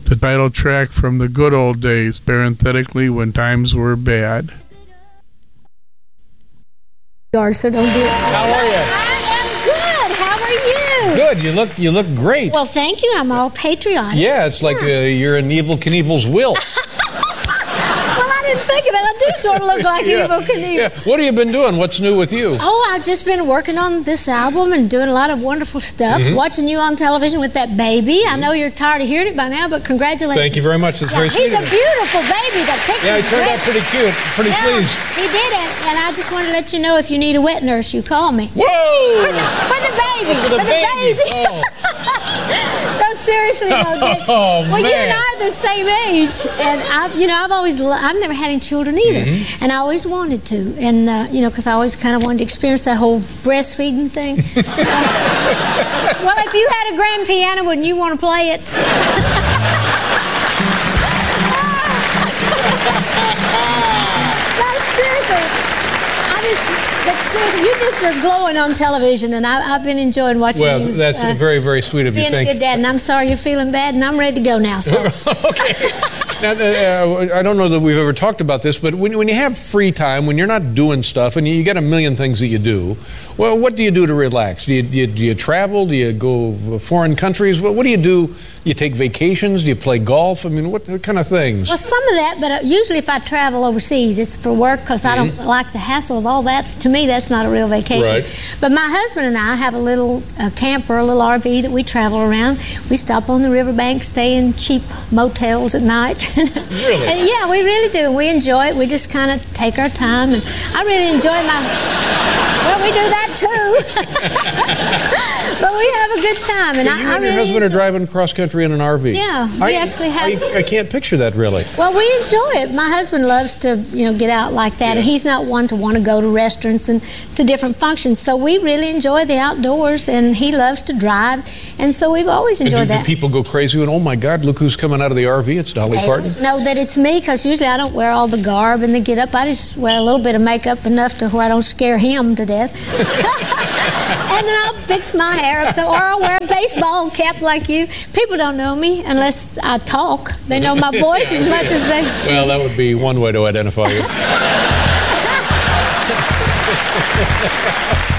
the title track from the good old days, parenthetically, when times were bad. So don't do it. How are you? I am good. How are you? Good. You look great. Well, thank you. I'm all patriotic. Yeah, it's like you're in Evel Knievel's will. I didn't think of it. I do sort of look like Evel Knievel. Yeah. What have you been doing? What's new with you? Oh, I've just been working on this album and doing a lot of wonderful stuff. Watching you on television with that baby. I know you're tired of hearing it by now, but congratulations. Thank you very much. It's very sweet. He's a beautiful baby. The picture. Yeah, he turned out pretty cute. Pretty pleased. He did it, and I just want to let you know if you need a wet nurse, you call me. Whoa! For the baby. For the baby. Oh. No, seriously, though. Oh, well, man. you and I are the same age, and I've never had any children either, and I always wanted to, and because I always kind of wanted to experience that whole breastfeeding thing. Well, if you had a grand piano, wouldn't you want to play it? No, seriously. You just are glowing on television, and I've been enjoying watching you. Well, that's very, very sweet of you. Being a good dad, and I'm sorry you're feeling bad, and I'm ready to go now. So. Okay. Now, I don't know that we've ever talked about this, but when you have free time, when you're not doing stuff, and you got a million things that you do, well, what do you do to relax? Do you travel? Do you go foreign countries? What do you do? You take vacations? Do you play golf? I mean, what kind of things? Well, some of that, but usually if I travel overseas, it's for work because I don't like the hassle of all that. To me, that's not a real vacation. Right. But my husband and I have a little camper, a little RV that we travel around. We stop on the riverbank, stay in cheap motels at night. Really? And yeah, we really do. We enjoy it. We just kind of take our time, and I really enjoy Well, we do that too. But we have a good time, and So you and your husband are driving cross country in an RV. Yeah, we actually have. I can't picture that really. Well, we enjoy it. My husband loves to, get out like that, and he's not one to want to go to restaurants and to different functions. So we really enjoy the outdoors, and he loves to drive, and so we've always enjoyed that. Do people go crazy and, oh my God, look who's coming out of the RV? It's Dolly Parton. They know that it's me because usually I don't wear all the garb and the get up. I just wear a little bit of makeup enough to where I don't scare him to death. And then I'll fix my hair up, or I'll wear a baseball cap like you. People don't know me unless I talk. They know my voice as much as they... Well, that would be one way to identify you.